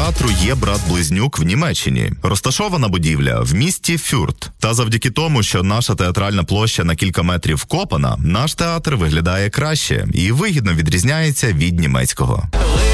театру є брат-близнюк в Німеччині. Розташована будівля в місті Фюрт. Та завдяки тому, що наша театральна площа на кілька метрів вкопана, наш театр виглядає краще і вигідно відрізняється від німецького.